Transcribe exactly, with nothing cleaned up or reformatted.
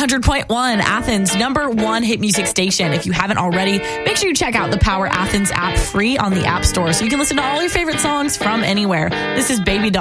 hundred point one, Athens' number one hit music station. If you haven't already, make sure you check out the Power Athens app free on the App Store so you can listen to all your favorite songs from anywhere. This is Baby Doll.